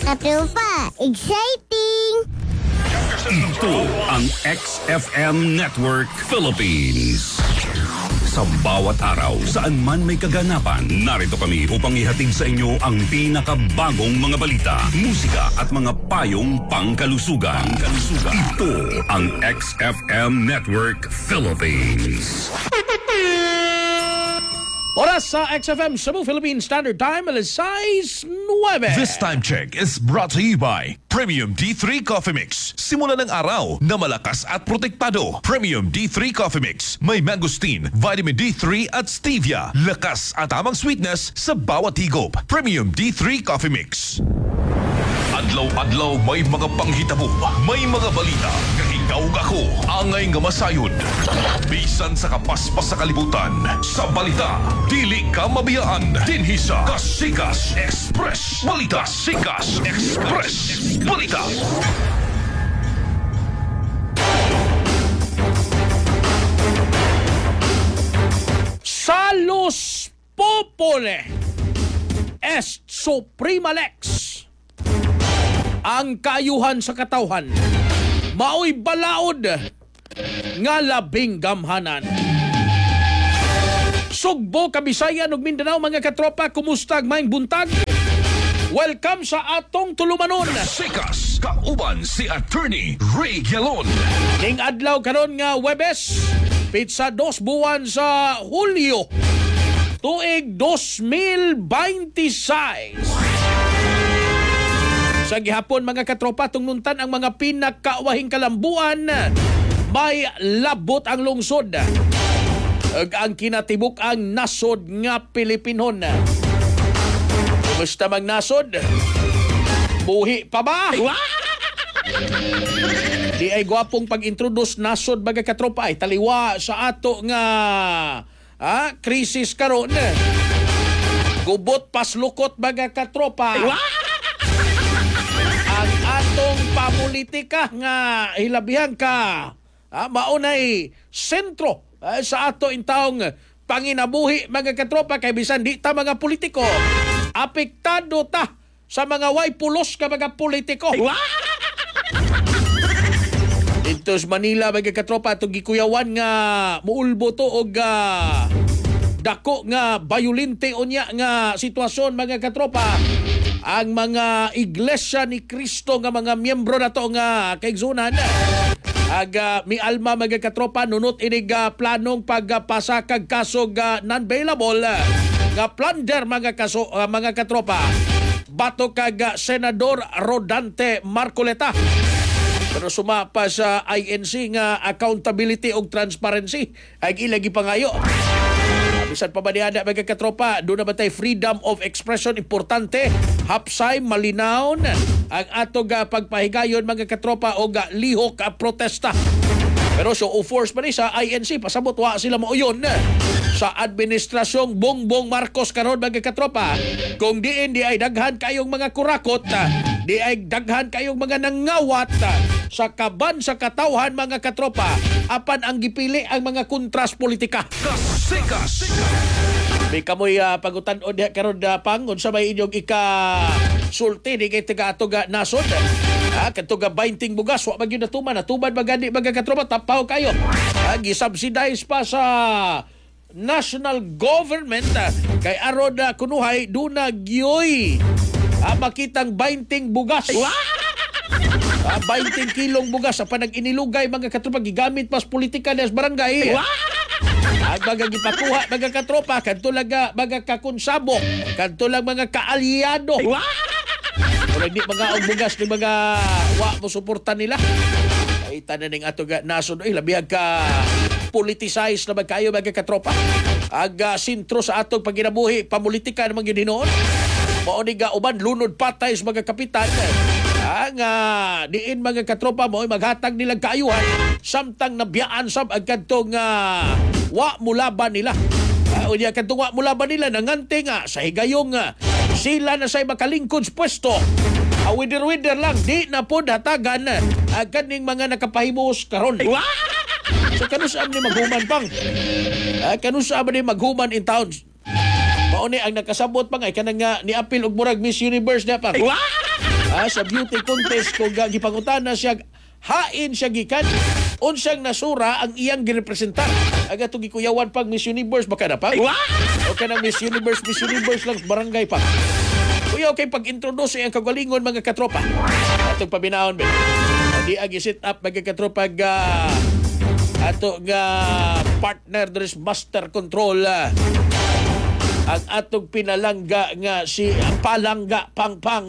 Apilpa, exciting! Ito ang XFM Network Philippines. Sa bawat araw, saan man may kaganapan, narito kami upang ihatid sa inyo ang pinakabagong mga balita, musika at mga payong pangkalusugan. Ito ang XFM Network Philippines. Oras sa XFM Cebu Philippine Standard Time, alas 6:09. This time check is brought to you by Premium D3 Coffee Mix. Simula ng araw na malakas at protektado. Premium D3 Coffee Mix. May mangosteen, vitamin D3 at stevia. Lakas at tamang sweetness sa bawat higop. Premium D3 Coffee Mix. Adlaw-adlaw may mga panghitabo, may mga balita. Kahingawg ako, angay nga masayod. Bisan sa kapaspas sa kalibutan, sa balita, dili ka mabiyaan. Dinhi sa Kasikas Express Balita. Sikas Express Balita. Salus Popole Est Suprema Lex. Ang kaayuhan sa katawhan maoy balaod nga labing gamhanan. Sugbo, Kabisayan ug Mindanao, mga katropa, kumusta maayong buntag? Welcome sa atong tulumanon. Sikas, kauban si Attorney Ray Galon. Ning adlaw karon nga Webes, pitsa 2 buwan sa Hulyo, tuig 2026. Sa gihapon, mga katropa, tungnuntan ang mga pinakawahing kalambuan, may labot ang lungsod. Ug ang kinatibuk ang nasod nga Pilipinon. Kumusta magnasod? Buhi pa ba? Di ay gwapong pag-introduce nasod, mga katropa, ay taliwa sa ato nga krisis karon. Gubot paslukot, mga katropa. Ang atong pamulitika nga hilabihan ka maunay sentro sa ato intawong panginabuhi, mga katropa, kay bisan di ta mga politiko, apektado ta sa mga way pulos ka mga politiko. Dito sa Manila, mga katropa, itong gikuyawan nga muulbo to og dako nga bayulente unya nga sitwasyon, mga katropa. Ang mga iglesia ni Kristo nga mga miyembro na to nga kaigsunan mi alma, mga katropa, nunot inig planong pagpasakag kaso non-bailable nga plunder, mga katropa, bato kag Senador Rodante Marcoleta. Pero sumapa sa INC nga accountability ug transparency ay ilagi pangayo. Bisan pa ba niya, mga katropa, doon na ba tayo freedom of expression, importante, hapsay, malinaw ang atong pagpahigayon, mga katropa, o lihok protesta. Pero so, force pa ni sa INC, pasabot wa sila mauyon sa administrasyong Bongbong Marcos karon, mga katropa. Kung di ay daghan kayong mga kurakot, di ay daghan kayong mga nangawat sa kaban sa katawhan, mga katropa, apan ang gipili ang mga kontras politika. Kasikas. May kamoy pagutan o diha karon pang unsa may inyong sulti di kay taga ato nasod. Kadto 20 bugas wa magyud natuman, natuban bagani, mga katropa, tapaw kayo. Gisubsidize pa sa national government kay aron kunuhay duna gyoy makitang 20 bugas. 20 kilong bugas sa panag-inilugay, mga katropa, gigamit pas politika des barangay. Ang mga gipakuha, mga katropa, kanto lang mga kakonsabok, kanto lang mga kaalyado. Pero hindi mga ang bugas ni mga mo suportan nila. Ay tananing ato nasod, labihag ka politicize na magkayo, mga katropa. Ang sintro sa atong paginabuhi, pamulitika naman yun hinoon. Mauni uban lunod patay sa mga kapitan. Diin, mga katropa mo, maghatag nilang kaayuhan samtang nabiyaan sab ang kantong wa mulaban nila. Unya kantong wa mulaban nila nangante nga sa higayong sila na say makalingkod sa pwesto. Wider-wider lang, di na po hatagan kaning mga nakapahimos karon. So kanusaan ni maghuman pang. Kanusaan ni maghuman in town. Mauni ang nakasabot pa nga kanang ni apil og murag Miss Universe na pang. sa beauty contest kung gipangutana siya hain siya gikan unsang nasura ang iyang girepresentar. Aga to gikuyawan pag Miss Universe baka na pa. O kana Miss Universe lang barangay pa. Kuya okay pag-introduce ang kagalingon mga katropa. Atong pabinaon ba. Di agi set up mga katropa ato nga partner there's master control ang atong pinalangga nga si Palangga Pangpang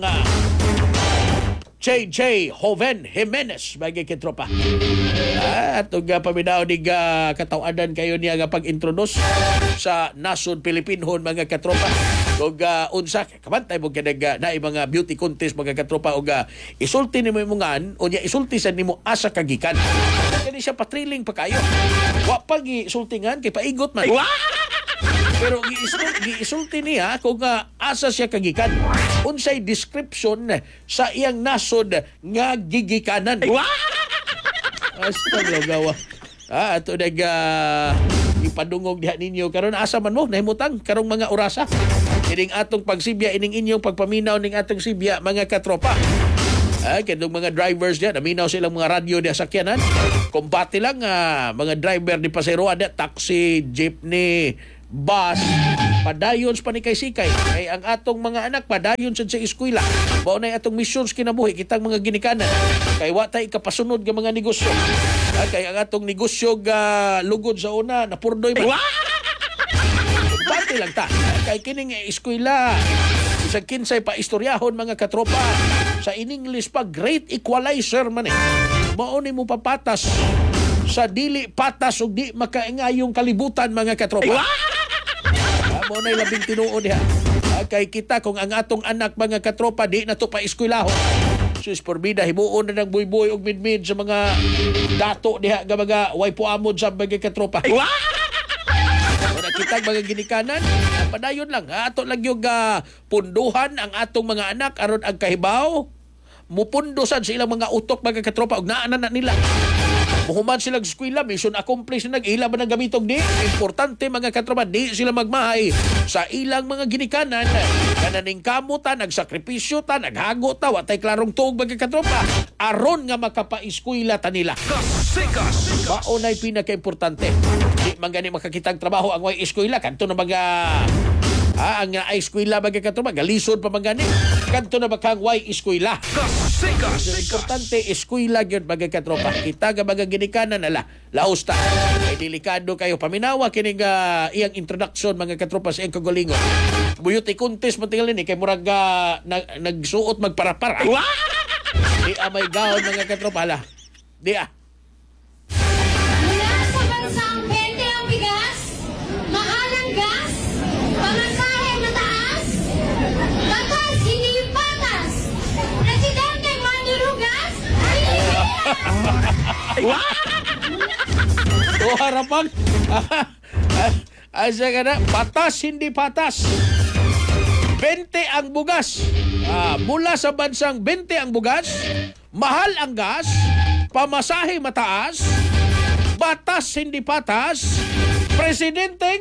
JJ Joven Jimenez bagay kitropa. Atong paminaw ni katawadan kayo niya nga pag-introduce sa nasod Pilipinhon mga katropa. Kung unsa kamantay mo kanag na mga beauty contest mga katropa o isulti nimo imungan o niya isulti sa nimo asa kagikan. Kani siya patriling pa kayo. Wa pag isultingan kay paigot man. Pero giisulti niya kung asa siya kagikan. Unsay description sa iyang nasod nga gigikanan. Hasta gawa. Ato ipadungog diha ninyo karon asa man mo nahimutang karong mga orasa. Ining atong pagsibya ining inyong pagpaminaw ning atong sibya mga katropa. Kanong mga drivers diyan, naminaw silang mga radyo diya sakyanan. Kumpati lang mga driver di pasero ada taxi, jeepney, bus, padayon sa panikay-sikay. Kay ang atong mga anak padayon sa eskwela. Mao nay atong missions kinabuhi kitang mga ginikanan. Kay wa tay kapasunod nga mga negosyo. Kay ang atong negosyo lugod sa una napurdoy ba. Bati lang ta. Kay kining eskwela isang kinsay pa istoryahon mga katropa. Sa in English pa great equalizer man Mao ni mo papatas sa dili patas ug di makaingayong kalibutan mga katropa. Mao nay labing tinuod diha. Kay kita kung ang atong anak mga katropa di na to pa eskwelahon. Sus porbida himuon na ng buyboy ug midmid sa mga dato diha nga mga way puamod sa mga katropa. Kita mga ginikanan, padayon lang. Ato lang yung punduhan ang atong mga anak aron ang kahibaw. Mupundusan sa ilang mga utok mga katropa ug naa na nila. Muhuman silang eskwela, mission accomplished na ila ba ng gamitong di? Importante mga katropa, di sila magmahay sa ilang mga ginikanan. Kananing kamutan, nagsakripisyo ta, naghago ta, watay klarong tuog mga katropa. Aron nga makapa-eskwela ta nila. Maunay pinaka-importante. Di man gani makakitang trabaho ang way eskwela. Kanto na mga ang eskwela mga katropa, galisod pa man gani. Kanto na bakang way eskwela. Importante eskwela gyud mga katropa. Kita nga mga ginikanan ala laos ta. Ay delikado kayo paminawa kining iyang introduction mga katropa sa iyang kagalingon. Beauty contest matingal ni kay murag nagsuot magpara-para. Di may gaon mga katropa ala. Di Mula sa bansang 20 ang bigas, mahal ang gas, pamasahe mataas, batas hindi patas, presidente mandirugas, O harapang asa ka na patas hindi patas 20 ang bugas mula sa bansang 20 ang bugas mahal ang gas pamasahe mataas batas hindi patas presidenteng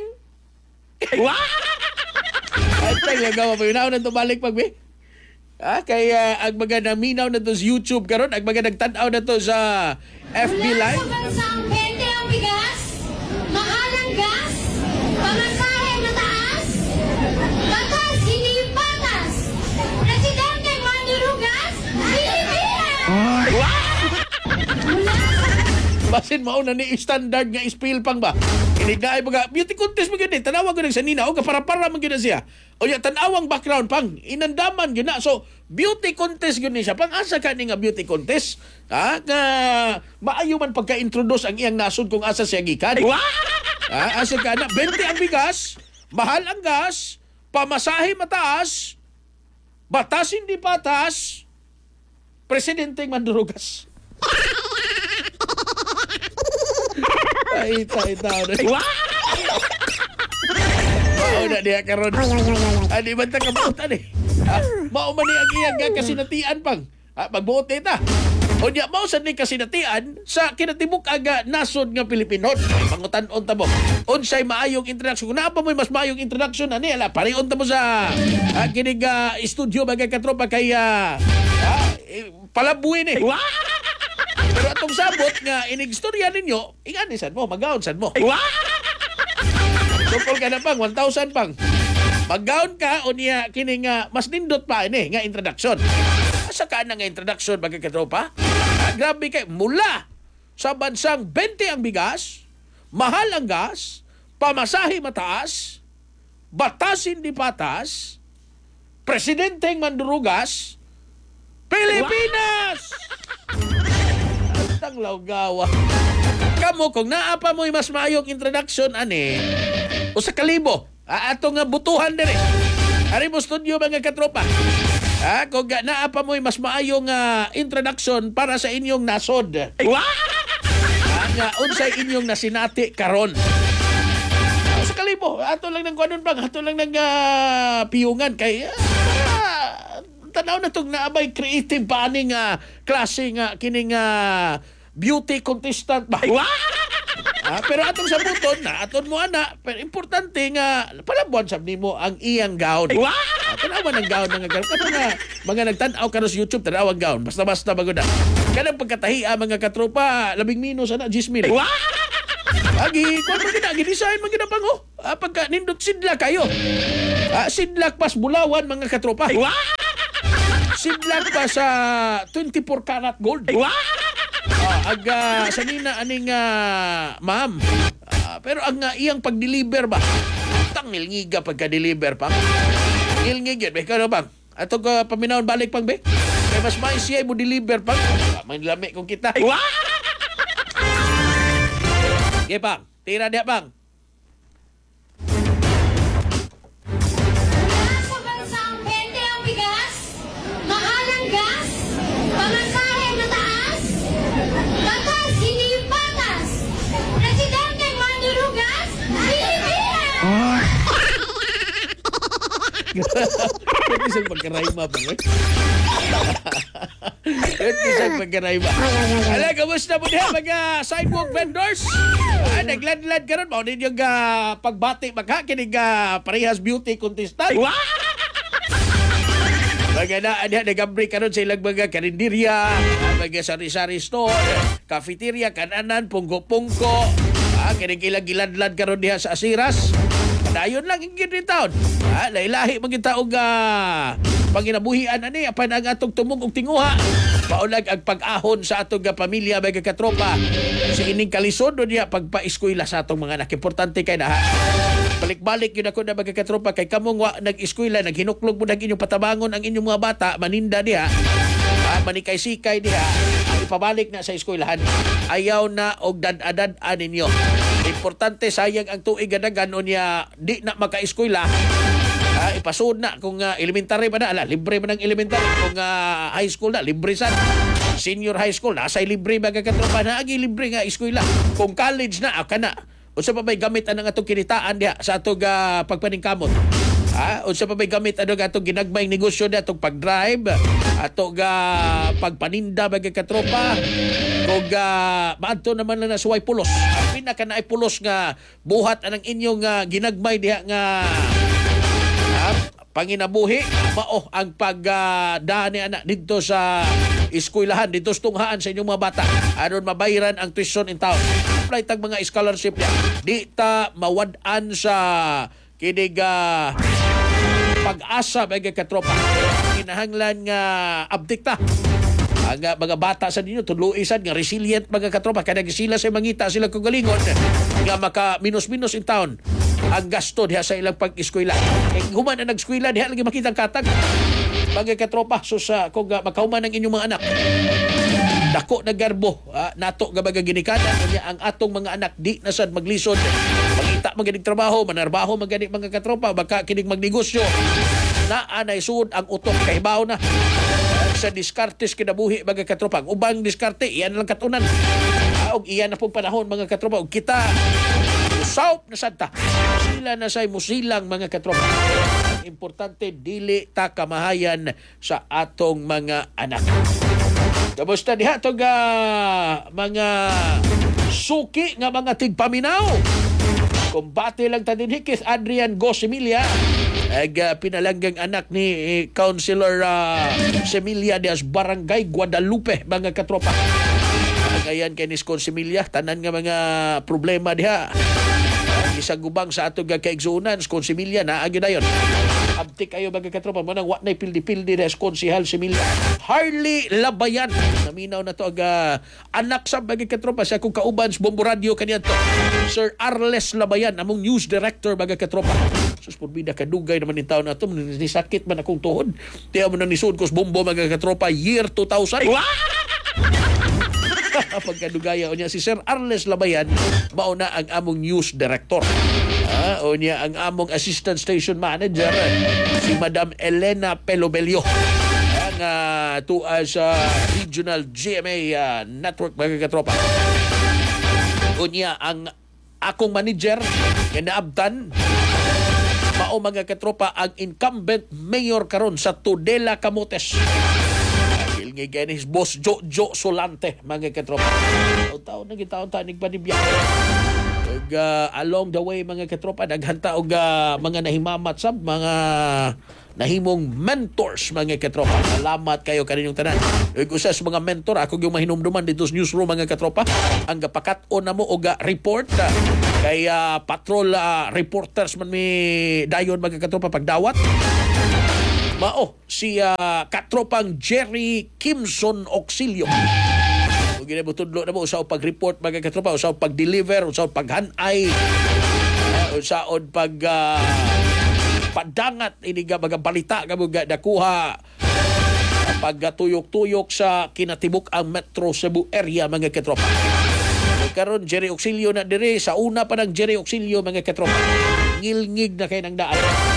ay tayo gawa na tumalik pagbi kaya ang mga naminaw na to sa YouTube karon ang mga nagtanaw na to sa FB mula Live. sa bansang 20 ang bigas, mahal ang gas, pamasahe mataas, batas hindi patas, presidente mandirugas, Basin mauna ni standard nga spill pang ba? Inignaay mga beauty contest mo gini. Tanawag ko ng sanina. O para-para mo gina siya. O ya, tanawang background pang. Inandaman gina. So, beauty contest gini siya. Pang asa ka ni nga beauty contest? Maayo man pagka-introduce ang iyang nasod kung asa siya gikan. Asa ka na. 20 ang bigas. Mahal ang gas. Pamasahe mataas. Batas hindi patas. Presidenteng mandurugas. Ay, itaw na. Mao na diya karon. Di man ta kabuotan eh. Mao man ni ang iyang kasinatian pang. Magbuot ta. O niya, mao sad ni kasinatian sa kinatibuk aga nasod nga Pilipinhon. Pangutan-on ta mo. Unsay maayong introduction. Kung naa pa mo mas maayong introduction ani ala pareon ta mo sa kinig studio bagay katropa kay palabuin eh. Pero atong sabot nga inigstorya ninyo, inganisan mo, magaonsan mo. Tungkol ka na pang, 1,000 pang. Maggaon ka o niya kini nga mas nindot pa ini nga introduction. Asa ka na nga introduction mga katropa? Grabe kay mula sa bansang 20 ang bigas, mahal ang gas, pamasahe mataas, batas hindi patas, presidenteng mandurugas, Pilipinas! Ang lawgawa. Kamo kung naapa mo'y mas maayong introduction ani, o sa kalibo, ato nga butuhan din eh. Ari mo studio mga katropa. Kung naapa mo'y mas maayong introduction para sa inyong nasod. Nga unsay inyong nasinati karon. Sa kalibo, ato lang ng kuanon bang, ato lang ng piyungan kay tanaw na itong naabay creative pa aning klase nga kining beauty contestant ba? Pero atong sa buton na, aton mo ana, pero importante nga palabuan sab nimo ang iyang gown. Tanawan ang gown mga karon. Kato nga mga nagtan-aw karon sa YouTube tanaw ang gown. Basta-basta bagod na. Kanang pagkatahi mga katropa, labing minus ana 10,000. Agi, kung magina gidesign magina pango. Pagka nindot sidlak kayo. Sidlak pas bulawan mga katropa. Sidlak pa sa 24 karat gold. Sa nina aning ma'am. Pero ang iyang pag-deliver ba? Tangil ngiga pagka-deliver pa. Ngil-ngigit. Ikaw na bang? Ato ka paminahon balik pang be? Kaya mas may siya mo deliver pang. May lami kong kita. Okay pang. Tira dia pang. Sa bansang 20 ang bigas, mahal ang gas, pamasahe mataas, batas hindi patas, presidente mandurugas, Pilipinas! Pwede siyang pagkaraima ba? Pwede siyang pagkaraima. Ala, kamusta mo niya mga sidewalk vendors? Naglad-lad ka ron. Mao ninyong pagbati magkakinig parehas beauty contestant. Mga na nagambri ka ron sa ilang mga karinderya, mga sari-sari store, cafeteria, kananan, punggo-punggo. Kinig ilang gilad-lad ka ron diha sa Asiras. Dayon lang ang gini taon. Lailahi magitaog panginabuhian ani apan ang atong tumong og tinguha. Paulag ang pag-ahon sa atong pamilya mga katropa. Si ining kalisod niya pagpa-eskwela sa atong mga anak. Importante kay na balik-balik yun ako na mga katropa kay kamong nag-eskwela, naghinuklog mo ng inyong patabangon ang inyong mga bata, maninda diha. Manikay-sikay diha. Ipabalik na sa eskwelahan. Ayaw na og dad-adad-an ninyo. Importante sayang ang tuig ganagan o niya di na maka-eskwela. Ipasud na kung elementary pa na, libre man ang elementary. Kung high school na, libre sad. Senior high school na, say libre mga katropa na agi libre nga eskwela. Kung college na, kana. Unsa pa may gamit ang atong kinitaan diha sa atong pagpaningkamot. Unsa pa may gamit ang atong ginagmayng negosyo diha atong pag-drive, atong pagpaninda mga katropa. Kung maadto naman lang na suway pulos. Ang pinaka naay pulos nga buhat anang inyong ginagmay diha nga panginabuhi, mao ang pagdaan ni anak dito sa eskwelahan, dito sa tunghaan sa inyong mga bata. Aron mabayaran ang tuition in town. Apply tag mga scholarship niya. Di ta mawad-an sa kinig pag-asa mga katropa. Kinahanglan nga abdikta. Ang mga bata sa ninyo, tuluisan nga resilient mga katropa. Kaya sila sa mangita, sila kugalingon nga maka minus-minus in town ang gasto diha sa ilang pag-eskwela. Human na nag-eskwela, diha lagi makitang katag. Mga katropa, so kung makahuman ang inyong mga anak, dako na garbo, nato nga mga ginikanan, ang atong mga anak, di na sad maglisod. Magita maganing trabaho, manarbaho maganing mga katropa, baka kinig magnegosyo. Naanay suod ang utok, kahibaw na. Sa diskartes kinabuhi mga katropa. Ubang diskarte, iyan lang katunan. Og iyan na pong panahon mga katropa. Og kita, usawp na santa. Sila na say musilang mga katropa. Ang importante, dili ta kamahayan sa atong mga anak. Kamusta diha itong mga suki nga mga tigpaminaw. Kumbati lang ta din Keith Adrian Gosimilia. pinalanggang anak ni Councilor Semilia Diaz, Barangay Guadalupe, mga katropa. Ngayon kay Nis Consimilia, tanan nga mga problema diha. Isang gubang sa atong kaigsuunan, Consimilia na agyo dayon. Abtik kayo mga katropa, manang wa nay pildi-pildi des Konsihal Semilia. Harley Labayan, naminaw na to anak sa mga katropa sa akong kauban sa Bombo Radio kanyanto. Sir Arles Labayan, among news director mga katropa. Sus purbida kadugay naman ni taon na to, nisakit man akong tuhod. Tiya mo nang nisud ko sa Bombo mga katropa year 2000. Pagkadugaya o niya si Sir Arles Labayan, mauna ang among news director. O niya ang among assistant station manager, si Madam Elena Pelobelio, ang tuwa sa regional GMA network mga katropa. O niya ang akong manager kinaabtan, mao mga katropa ang incumbent mayor karon sa Tudela, Camotes. Nga ganis boss Jojo Solante mga katropa. Taon na gitaon tanig panibya. Along the way mga katropa naghanta og mga nahimamat sab, mga nahimong mentors mga katropa. Salamat kayo kaninyong tanan. Usa sa mga mentor ako yung mahinumduman dito sa newsroom mga katropa. Ang gapakat-on na mo og report kay patrol reporters man mi dayon mga katropa pagdawat. Mao si katropang Jerry Kimson Auxilio. Kung ginabutudlo na mo, usaw pag-report mga katropa, usaw pag-deliver, usaw paghanay, usaw padangat, ini nga mga balita nga mga nakuha paggatuyok-tuyok sa kinatibuk ang Metro Cebu area mga katropa. Karon Jerry Auxilio na dire, sa una pa ng Jerry Auxilio mga katropa. Ngilngig na kayo ng daan.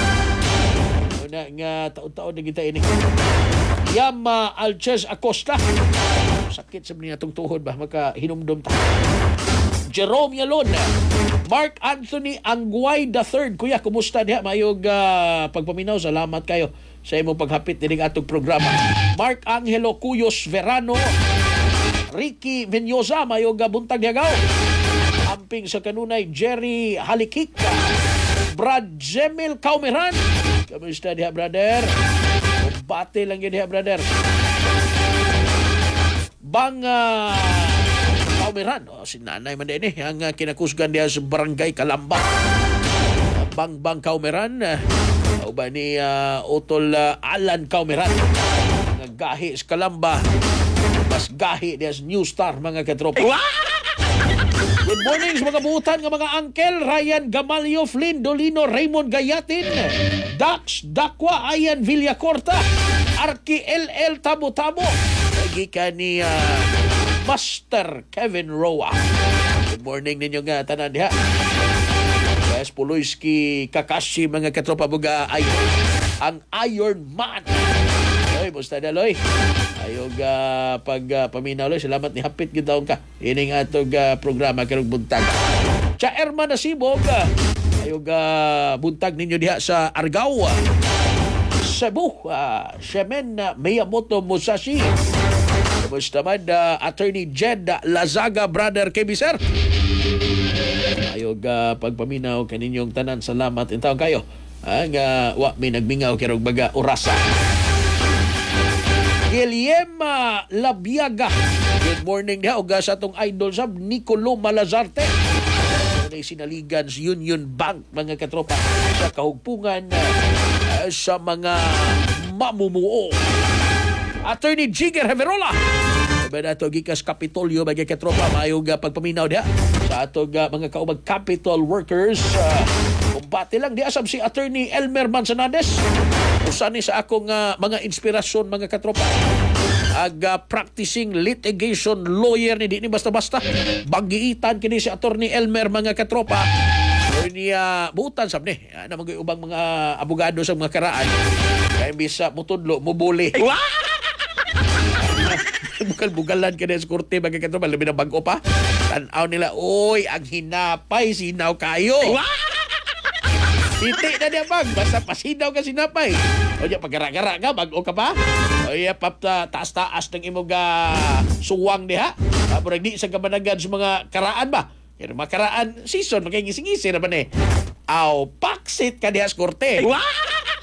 Nga taon-taon na kita ini. Yama Alchez Acosta. Sakit sa niya itong tuhod ba? Makahinumdum ta. Jerome Yalon. Mark Anthony Anguay III. Kuya, kumusta niya? Mayog pagpaminaw. Salamat kayo sa imong paghapit din atong programa. Mark Angelo Cuyos Verano. Ricky Menyoza. Mayog buntag niyagaw. Amping sa kanunay Jerry Halikika. Brad Jemil Kaumeran. Kamusta diha, brother? Bate lang yun diha, brother. Bang Kaumeran. Si nanay man din ang kinakusgan diha sa Barangay Kalamba. Bang Kaumeran. O ba ni Utol Alan Kaumeran. Ang gahi sa Kalamba. Mas gahi diha sa New Star, mga katropa. Good morning sa mga buutan ng mga uncle. Ryan Gamalio, Flynn Dolino, Raymond Gayatin, Dax Dakwa, Ayan Villacorta, Arki LL Tabo-Tabo, nagikan ni Master Kevin Roa. Good morning ninyo nga tanan diha. Yes, Puloyski Kakashi, mga katropa buga Iron. Ang Iron Man. Oy, musta na loy? Ayog paminaw loy. Salamat ni hapit gitaon ka. Ining atog programa karong buntag. Cha Erma Nasibog. Ayog buntag ninyo diha sa Argao, Cebu. Shemen Miyamoto Musashi. Musta man Attorney Jed Lazaga, brother KB sir. Ayog pagpaminaw kaninyong tanan. Salamat intaon kayo. Wa may nagmingaw kirog baga orasa. Guillermo Labiaga. Good morning diha og sa atong idol sab Nicolo Malazarte. Unay sinaligan sa Union Bank, mga katropa, sa kahugpungan sa mga mamumuo. Attorney Jigger Heverola. Sabi nato gikas Kapitolyo, mga katropa, mayong pagpaminaw diha sa atong mga kaubag Capitol workers. Kumbati lang diha sab si Attorney Elmer Manzanades. Usa ni sa akong mga inspirasyon, mga katropa. Practicing litigation lawyer ni di ni basta-basta. Bagiitan kini si Attorney Elmer, mga katropa. Niya buutan sab ni na mga ubang mga abogado sa mga karaan. Kaya bisa mutudlo, mubuli. Bugal-bugalan ka na sa korte, mga katropa. Labi na bago pa. Tanaw nila, oy, ang hinapay, sinaw kayo. Titi na niya bang, basta pasinaw ka sinapay. O niya, pagkara-gara ka, bago ka pa. O niya, taas-taas ng imong suwang niya. Murag di sa kamanagan sa mga karaan ba? Pero mga karaan, season, magkaingising-ising naman eh. Aw, paksit ka niya sa korte.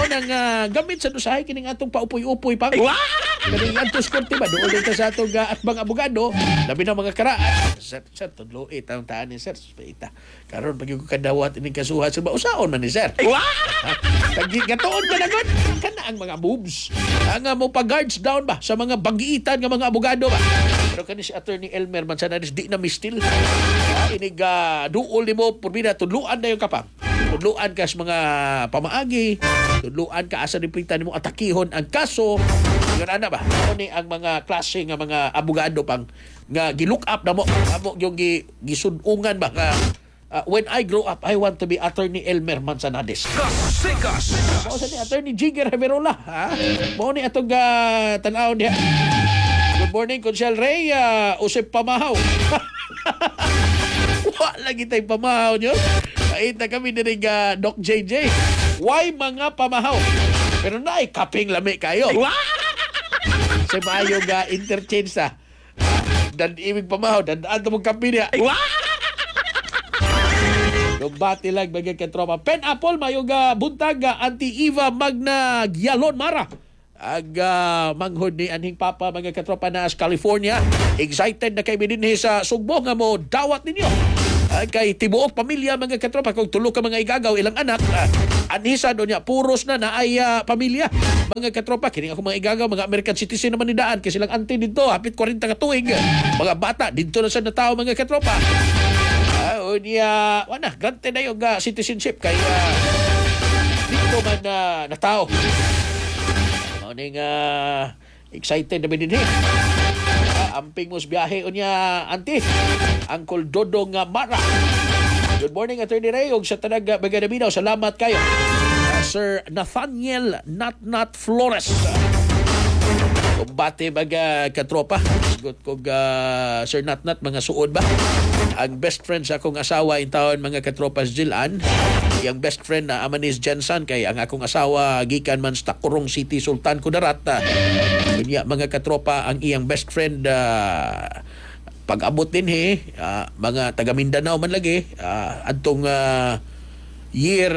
nang gamit sa usahay kining atong paupoy-upoy pa. Kaning antos korte ba doon dito sa atong at mga abogado, labi na mga karaan. Sir, tudlo taong taan ni sir. Paita. Karon pag yung kadawat ining kasuhan sa usaon man ni sir. Tagi gatuon ba nagon? Kana ang mga moves. Ang mo pa guards down ba sa mga bagiitan nga mga abogado ba. Pero kani si Attorney Elmer Manzanares di na mistil. Inig duol nimo purbida tudluan na yung kapang. Tudluan ka sa mga pamaagi, tudluan ka asa dipitan mo atakihon ang kaso. Yun ana ba? Ano ni ang mga klase nga mga abogado pang nga gi-look up na mo, amo yung gisudungan ba nga when I grow up, I want to be Attorney Elmer Manzanares. Kasikas! Mao sa ni Attorney Jigger Heverola, ha? Mao ni atong tan-aw niya. Good morning, Consiel Ray. Usip pamahaw. Wala kita yung pamahaw nyo. Kaita kami din Doc JJ. Why mga pamahaw? Pero na kaping lami kayo. Sa mayo interchange sa dan ibig pamahaw, dan ato mong kapi niya. Lumbati lang bagay katropa. Pen Apple, mayo buntag anti-Eva Magna Gyalon Mara. Manghod ni anhing papa mga katropa na sa California. Excited na kay dinhi sa Sugbo nga mo dawat ninyo. Kay tibuok pamilya mga katropa kung tulo ka mga igagaw ilang anak. Anhisa do niya puros na ay pamilya. Mga katropa kini ako mga igagaw mga American citizen naman ni daan kay silang auntie dito hapit 40 ka tuig. Mga bata dito na sa natao mga katropa. Niya wala granted na yung citizenship kay dito man natao. Ning excited na din amping mos biyahe unya auntie Uncle Dodong Mara. Good morning Attorney Ray og sa tanag Bagadaminaw. Salamat kayo Sir Nathaniel Natnat Flores. Kumbate baga katropa sigot kog Sir Natnat mga suod ba ang best friend sa akong asawa in taon mga katropas Jilan. Yang best friend na Amanis Jensen kay ang akong asawa gikan man sa Takurong City Sultan Kudarat. Kunya mga katropa ang iyang best friend pag-abot din mga taga Mindanao man lagi adtong year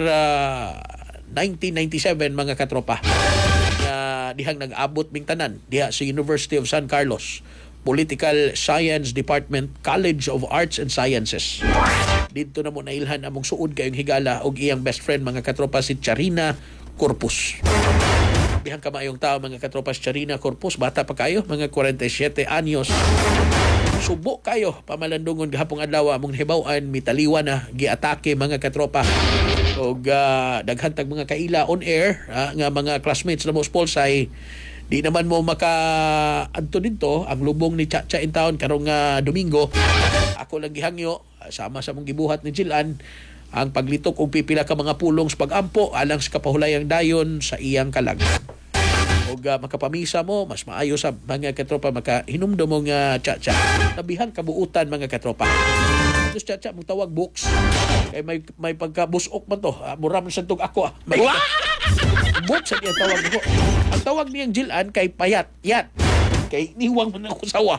1997 mga katropa. Dihang nag-abot ming tanan diha sa University of San Carlos Political Science Department, College of Arts and Sciences. Dito na mo nailhan among suod kayong higala og iyang best friend mga katropa si Charina Corpus. Bihang kamayong tao mga katropa si Charina Corpus, bata pa kayo, mga 47 anyos. Subo kayo pamalandungon gahapong adlaw among hibaw-an mitaliwan na giatake mga katropa og daghantag mga kaila on air nga mga classmates na mo spolsay. Di naman mo maka-adto dito ang lubong ni Chacha in town karong Domingo. Ako lang gihangyo sama sa mong gibuhat ni Jilan ang paglitok og pipila ka mga pulong sa pag-ampo alang sa kapahulayang dayon sa iyang kalag. Og makapamisa mo mas maayo sa mga katropa makahinumdom mo nga Chacha. Tabihan kabuutan mga katropa. Tapos Chacha mong tawag books. Kay may pagkabusok man to. Muram sa tug ako. Books ang tawag ko. Ang tawag niyang Jilan kay payat. Yat. Kay niwang man ako sawa.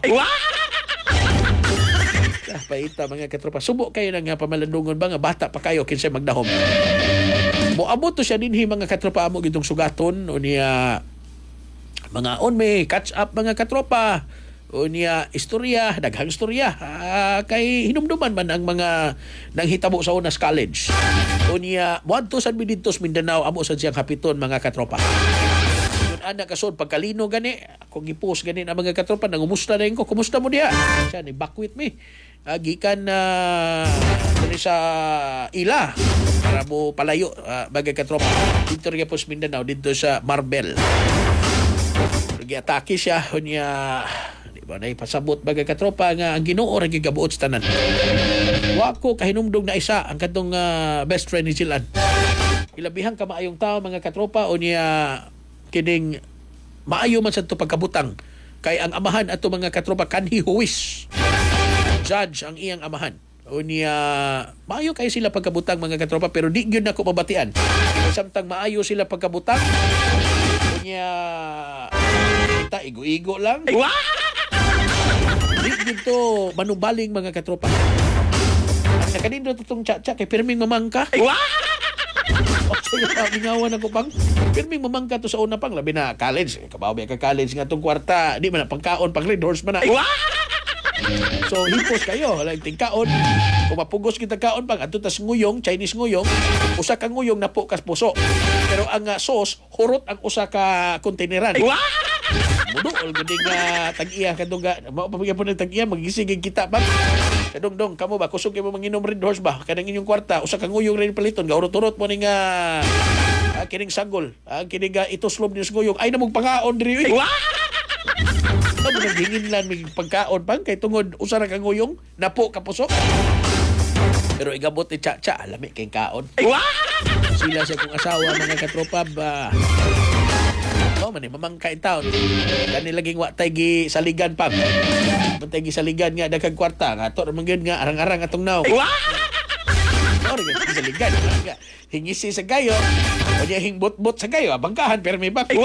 Paita mga katropa. Subo kayo ng pamalandungon ba nga bata pa kayo kinsay magdahom. Moabot to siya dinhi mga katropa mo gitong sugaton o niya mga on may catch up mga katropa o niya istorya, daghang istorya kay hinumduman man ang mga nanghitabo sa Unas College o niya muadto sad mi didto sa Mindanao amo sa siyang hapiton mga katropa. Yun ana kasod pagkalino gani ako gipost gani ang mga katropa nangumusta na ko kumusta mo diha siya ni back with me gikan dali sa ila para mo palayo mga katropa dito rin po sa Mindanao dito sa Marbel giatake siya niya ba na ipasabot bagay katropa nga ang Ginoo ra gigabuot sa tanan. Wa ko kahinumdog na isa ang kadtong best friend ni Jilan. Ilabihang ka maayong tao mga katropa o niya kining maayo man sa to pagkabutang kay ang amahan ato mga katropa kanhi huwis. Judge ang iyang amahan. O niya maayo kay sila pagkabutang mga katropa pero di gyud nako mabatian. Samtang maayo sila pagkabutang o niya kita igo-igo lang. Di dito manubaling mga katropa. Ang nakanindo itong Chacha kay pirming mamangka. Saya mingawan ako pang. Pero may mamangka to sa una pang. Labi na college. Kabawi ka college nga itong kwarta. Di man na pangkaon pang Red Horse man na. So hipos kayo. Walang tingkaon. Kung mapugos kita kaon pang. Ato tas nguyong, Chinese nguyong. Usa ka nguyong na po kas puso. Pero ang sauce, hurot ang usa ka kontaineran. Muduol gud nga tag-iya kadto ga mao pa po ng tag-iya magisigig kita ba kadong kamo ba kusog kay mo manginom Red Horse ba kanang inyong kwarta usa ka nguyong rin paliton ga urot-urot mo ning kining sanggol kining itoslob ni nguyong ay namog pangaon diri mo naghingin lang mig pagkaon pang kay tungod usa ra ka nguyong napo ka puso pero igabot ni Chacha lami kay kaon sila sa kong asawa mga katropa ba man mamangka in town kani laging wa tay gi saligan pag tay gi saligan nga daghang kwarta nga to man gyud nga arang-arang atong naw ori gi saligan nga hingisi sa gayo o diya hingbot-bot sa gayo bangkahan pero may bak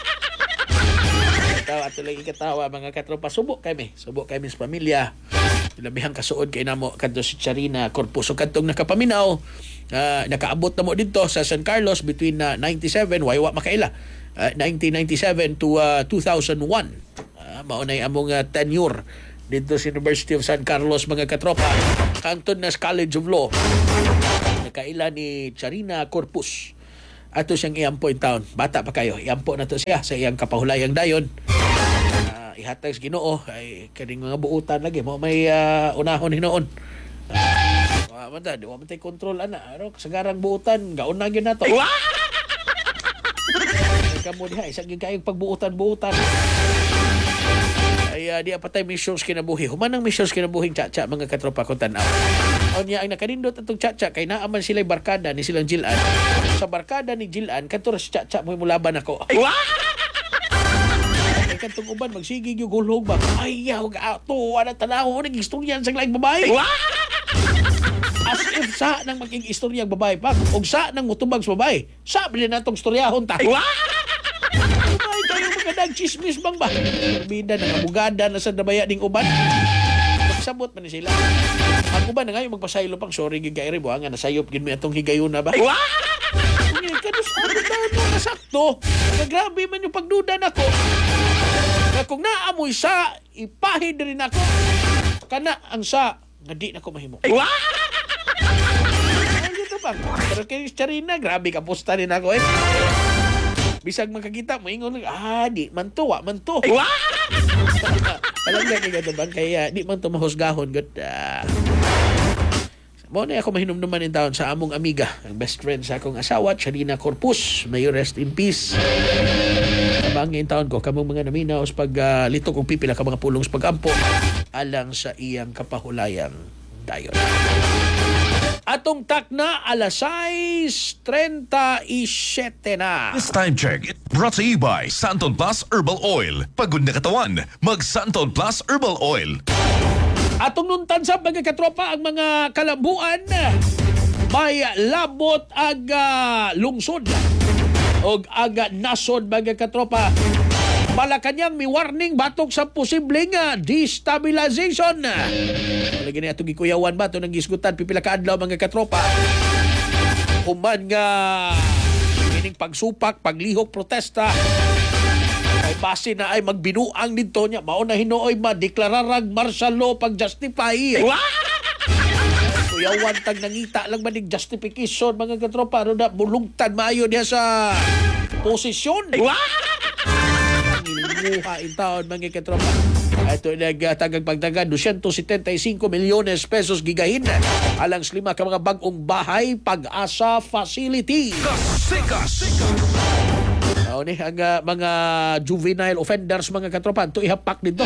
tawa ato lagi katawa mga katropa subok kami sa pamilya labihang kasuod kay namo kadto si Charina Corpus so kadtong nakapaminaw nakaabot na mo dito sa San Carlos between 97 waywa makaila 1997 to 2001 mao na among tenure dito sa University of San Carlos mga katropa Cantonas College of Law nakaila ni Charina Corpus ato siyang iampo in town bata pa kayo iampo na to siya sa iyang kapahulayang dayon ihatag sa Ginoo ay kaning mga buutan lagi mo may unahon hinoon di wa man tay control ana aro sagarang buutan gaon na gyud nato kamo diha isang gyud kayong pagbuutan-buutan ay di apatay missions kinabuhi human ang missions kinabuhing Chacha mga katropa ko tan-aw unya ang nakanindot atong Chacha kay naaman sila barkada ni silang Jilan sa barkada ni Jilan kadto si Chacha mo mulaban ako ay katong uban magsigig yung gulhog ba ayaw ato ana tanaw naging istoryan sa laing babae as if sa nang maging istorya ang babae pa og sa nang mutubag sa babae sabi na natong istoryahon ta ay kayo mga nagchismis bang ba bida na abogada na sa dabaya ning uban magsabot man ni sila ang uban na ngayon magpasaylo pang sorry gid kay buha nga nasayop gid mi atong higayon na ba kadus ano na sakto grabe man yung pagduda nako na kung naamoy sa ipahid rin ako kana ang sa nga di na ko mahimo pero kay Charina grabe ka posta rin ako bisag makakita moingon di man to wa man to alam nga kay gadabang kaya di man to mahusgahon gud mo na ako mahinumduman in taon sa among amiga ang best friend sa akong asawa Charina Corpus may rest in peace abangin taon ko kamong mga naminaw sa paglitok og pipila ka mga pulong sa pagampo alang sa iyang kapahulayang dayon atong takna alas 6:37 na. This time check brought to you by Santon Plus Herbal Oil. Pagod na katawan, mag Santon Plus Herbal Oil. Atong nuntan sa mga katropa ang mga kalambuan may labot aga lungsod og aga nasod mga katropa. Malacanang may warning batok sa posibleng destabilization. Lagi na itong gikuyawan ba ito nang gisgutan pipila ka adlaw mga katropa. Human nga ining pagsupak, paglihok, protesta ay base na ay magbinuang dito niya. Mao na hinooy madeklararag martial law pag-justify. Kuyawan tag nangita lang ba ning justification mga katropa. Ano na bulungtan maayo niya sa posisyon. Muha in taon mga katropa. Ito nagtagang pagdagan 275 milyones pesos gigahin alang sa 5 ka mga bagong bahay Pag-asa Facility. Ni ang mga juvenile offenders mga katropa to ihapak dito.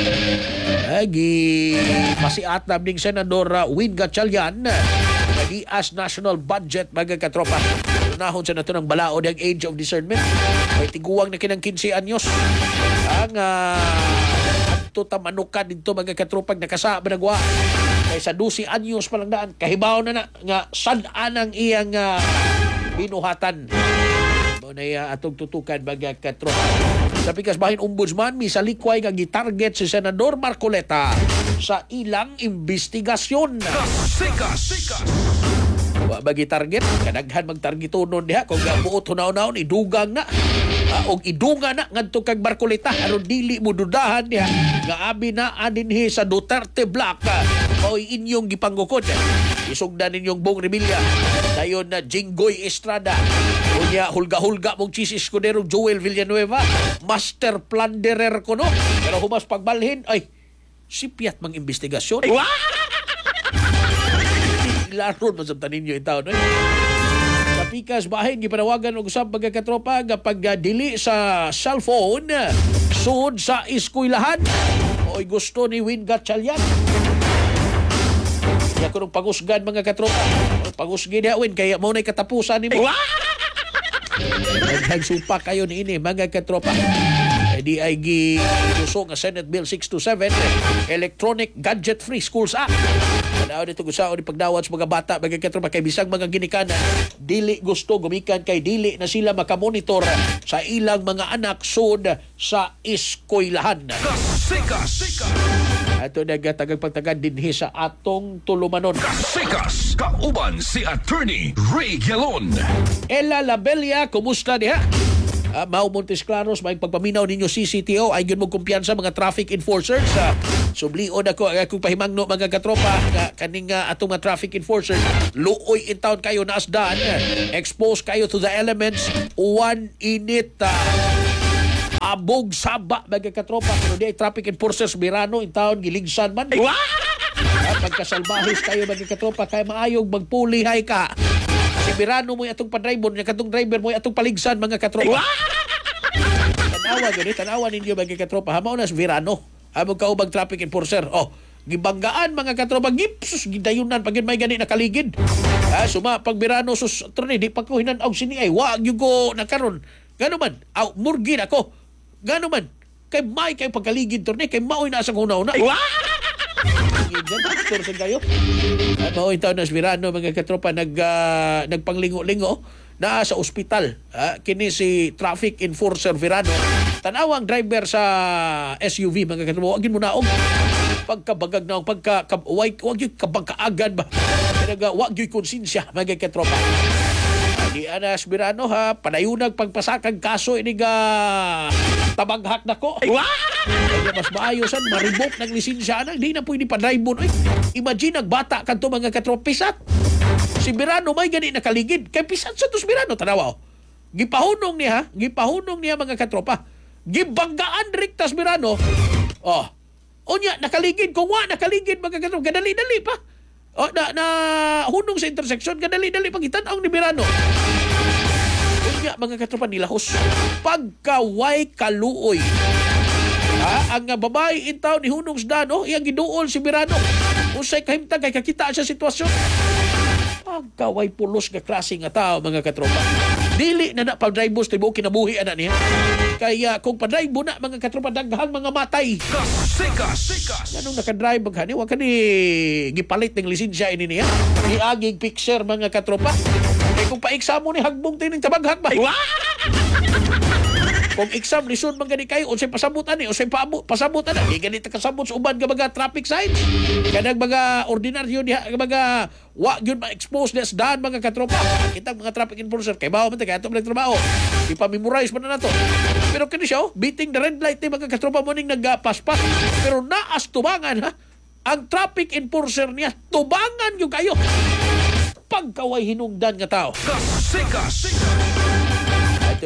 Masiat na ning Senador Win Gatchalian as national budget mga katropa. Nahon sa nato ng balaod ang age of discernment. May tiguang na kinang 15 anyos. Ang ato tamanukan dito mga katropag nakasaba nagwa. Kaysa 12 anyos pa lang daan. Kahibaw na nga saan ang iyang binuhatan. Na atong tutukan mga katropa. Sa pikas bahin ombudsman, misalikway nga gitarget si Senador Marcoleta sa ilang investigasyon. bagi target kadaghan magtargetonon diha kung buot hunaw-hunaw idugang na og idunga na ngadto kag Barcolita aron dili mo dudahan diha nga abi na adinhi sa Duterte Block mao'y inyong gipanggukod isugdan ninyong Bong Revilla dayon na Jinggoy Estrada unya hulga-hulga mong Chis Escudero Joel Villanueva master plunderer ko no pero humas pagbalhin ay sipiat mang investigasyon laron masabtan ninyo itaw no? Sa pikas bahin gipanawagan og usab mga katropa kapag dili sa cellphone sud sa eskwelahan oy gusto ni Win Gatchalian ya kunong pangusgan mga katropa pangusgi niya Win kaya mo na'y katapusan ni mo nagsupa kayo ni ini mga katropa di ay giuso nga Senate Bill 627 Electronic Gadget Free Schools Act. Ano dito gusto ni pagdawat sa mga bata mga katropa kay bisag mga ginikanan dili gusto gumikan kay dili na sila makamonitor sa ilang mga anak sud sa eskwelahan. Kasikas! Ato nagatagang pagtagad dinhi sa atong tulumanon. Kasikas! Kauban si Attorney Ray Galon. Ella Labella, kumusta diha? Mau Montes Claros, may pagpaminaw ninyo CCTO, ay yun mong kumpiyansa mga traffic enforcers. Sublion ako, akong pahimangno mga katropa, kaning atong mga traffic enforcers, luoy in town kayo na asdaan, expose kayo to the elements, one init, abog saba mga katropa, pero di ay traffic enforcers, Mirano in town, giligsan man. Pagkasalbahis kayo mga katropa, kaya maayog magpulihay ka. Si Mirano mo atong pa-driver niya katong driver mo atong paligsan mga katropa. Tanawa ninyo mga katropa. Hamaw na si Mirano. Hamog kaubang traffic enforcer. Gibanggaan mga katropa. Gipsus gidayunan pag may gani nakaligid. Suma pag Mirano sus troni di pa ko hinanaw sini ay wag yung ko nakaron. Gano man? Murgin ako. Gano man? Kay may kay pagkaligid troni kay maoy na sa una-una. Actor sa kayo. Mao'y taon na Mirano mga katropa nagpanglingo-lingo na sa ospital. Kini si traffic enforcer Virano. Tanawang driver sa SUV mga katropa. Wagin mo naong pagkabagag naong wag yung kabagkaagan ba. Wag yung konsensya mga katropa. Di Anas Mirano panayunag pagpasakang kaso ini tabaghak na ko. Kaya mas maayosan, maribok ng lisensya na, di na pwede pa-drive. Imagine, nagbata ka ito mga katropisat. Si Mirano may gani nakaligid. Kaya pisat sa tos Mirano, tanawa. Gipahunong niya mga katropa. Gibanggaan riktas Mirano. Onya, nakaligid. Kung nakaligid mga katropa, gadali-dali pa. Na hunong sa intersection, gadali-dali pagitan ang ni Mirano. Onya, mga katropa, nilahos. Pagkaway kaluoy. Ang babae in town ni Hunong Sdano, iyang giduol si Mirano. Usay kahimtang kay kakita sa sitwasyon. Pagkaway pulos nga klase nga tao mga katropa. Dili na pa-drive tibo kinabuhi ana niya. Kaya kung pa-drive na mga katropa daghang mga matay. Kasikas! Anong naka-drive magani wa kani gipalit ng lisensya ini niya. Giaging picture mga katropa. Kay kung pa-exam mo ni hagbong tining tabaghak ba. Kung exam lisod man gani kayo unsay pasabutan ni unsay pasabutan na ganito kasabot sa uban nga mga traffic signs kanang mga ordinaryo diha mga wa gyud ma-expose des daan mga katropa kitang mga traffic enforcer kay bawo man ta kay ato nagtrabaho ipa-memorize man na nato pero kini siya beating the red light ni mga katropa mo ning nagpaspas pero naas tubangan ang traffic enforcer niya tubangan yung kayo pagkaway hinungdan nga tao Kasikas! ito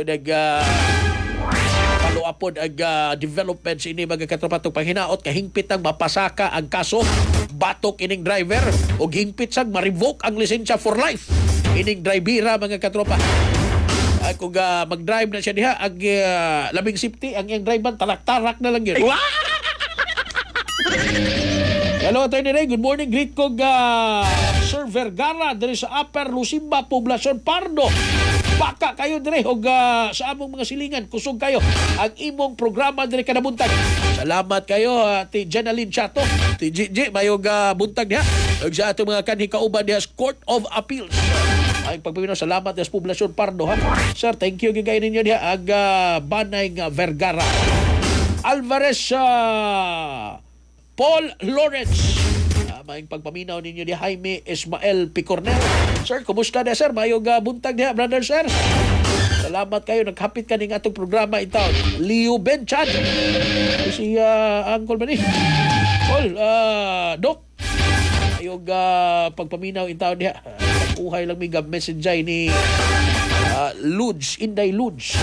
paluapod ang developments ini mga katropa itong panghinaot kahingpit ang mapasaka ang kaso batok ining driver o hingpit sang ma-revoke ang lisensya for life ining drivera mga katropa kung mag-drive na siya diha ang labing safety ang iyang driver talak-tarak na lang yun. Hello Attorney Ray, good morning. Greet ko Sir Vergara diri sa Upper Lusimba, Poblacion Pardo. Baka kayo dire og sa among mga silingan kusog kayo ang imong programa dire kada buntag. Salamat kayo ti Jenaline Chato, ti Gigi mayog buntag diha ug sa atong mga kanhi kauban diha sa Court of Appeals. Ay pagpapinaw salamat sa Poblacion Pardo ha. Sir, thank you gigay ninyo diha ag Banay nga Vergara. Alvarez Paul Lawrence. Maing pagpaminaw ninyo ni Jaime Ismael Picornel Sir, kumusta na sir? Mayong buntag niya, brother sir. Salamat kayo. Naghapit ka ng atong programa in town. Leo Benchan. Si Uncle Manny. Doc. Ayong pagpaminaw in town niya. Uhay lang may message ni Ludes, Inday Ludes.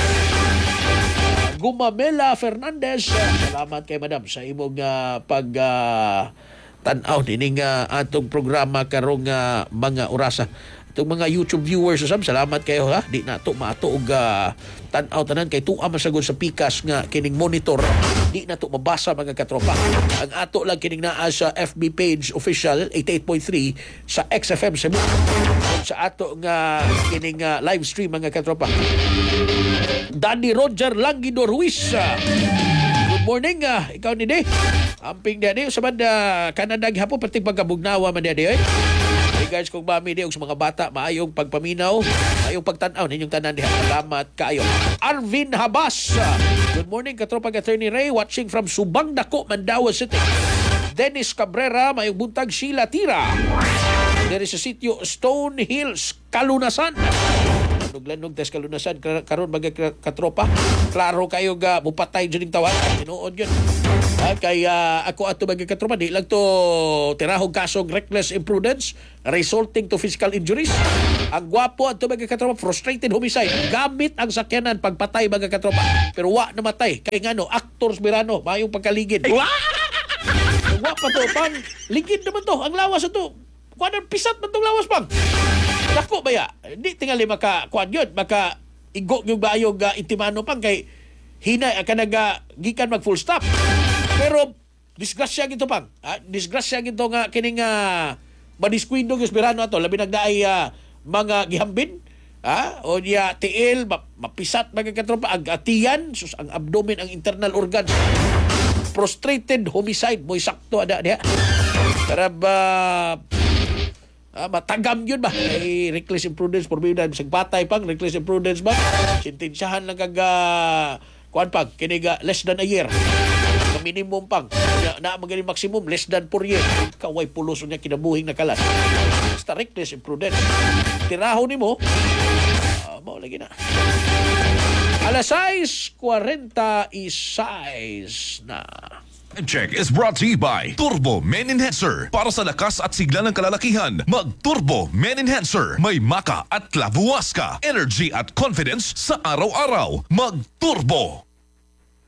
Gumamela Fernandez. Salamat kay madam sa imong pag tanaw dining atong programa karong mga orasa. Itong mga YouTube viewers salamat kayo ha. Di na to maato og tanaw tanan kay tuwa masagod sa pikas nga kining monitor. Di na to mabasa mga katropa. Ang ato lang kining naa sa FB page official 88.3 sa XFM Cebu. Sa ato nga kining live stream mga katropa. Danny Roger Langido Ruiz. Good morning, ikaw ni Day. Amping Day. Sa banda, Canada gihapon pati pagkabugnawa man Day. Hey guys, kung mami Day, sa mga bata, maayong pagpaminaw, maayong pagtanaw ninyong tanan Day. Salamat kayo. Arvin Habas. Good morning, katropang Attorney Ray, watching from Subang Dako, Mandawa City. Dennis Cabrera, maayong buntag Sheila Tira. Dari sa sitio Stone Hills, Kalunasan. Nuglanog tes kalunasan karon mga katropa. Klaro kayo ga mupatay dyan yung tawag. Tinuod yun. Kaya ako ato mga katropa, di lang to tirahog kasong reckless imprudence resulting to physical injuries. Ang gwapo ato mga katropa, frustrated homicide. Gamit ang sakyanan pagpatay mga katropa. Pero wa namatay. Kaya nga no, actors Mirano, mayong pagkaligid. Ang gwapo to, pang ligid naman to. Ang lawas ito. Kuan pisat man tong lawas pang. Dako baya, di tingali maka kuan yun, maka igok yung bayog intimano pang kay hinay ang kanaga gikan mag full stop. Pero disgrasya gito pang. Disgrasya gito nga kining madiskwindong yung Mirano ato labi nagdaay mga gihambin. O niya tiil, mapisat mga katropa, ang atiyan, sus, ang abdomen, ang internal organs. Prostrated homicide, mo'y sakto ada niya. Karab matagam yun ba? Ay, reckless imprudence, forbidden. Sagpatay pang, reckless imprudence ba? Sintensyahan lang kag kuan pang, kiniga less than a year. Minimum pang. Na magaling maximum, less than 4 years. Kaway pulos niya kinabuhing nakalas. Basta reckless imprudence. Tiraho ni mo, mau lagi na. Alas 6:46 na. Check is brought to you by Turbo Men Enhancer. Para sa lakas at sigla ng kalalakihan, mag-Turbo Men Enhancer. May maka at labuwas ka. Energy at confidence sa araw-araw. Mag-Turbo.